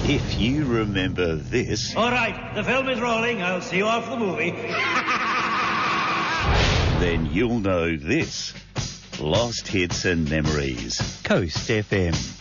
If you remember this... All right, the film is rolling. I'll see you off the movie. Then you'll know this. Lost Hits and Memories. Coast FM.